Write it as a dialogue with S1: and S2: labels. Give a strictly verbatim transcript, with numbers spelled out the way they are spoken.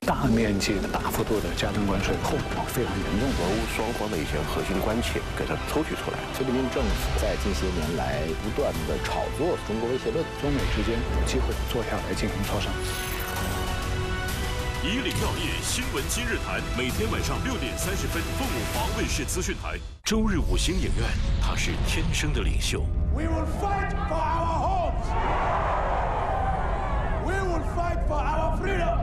S1: 大面积、大幅度的加征关税，后果非常严重。
S2: 俄乌双方的一些核心关切给它抽取出来。
S3: 菲律宾政府在近些年来不断的炒作中国威胁论，
S1: 中美之间有机会坐下来进行磋商。
S4: 以岭药业新闻今日谈，每天晚上六点三十分，凤舞华卫视资讯台。周日五星影院，他是天生的领袖。
S5: We will fight for our homes. We will fight for our freedom.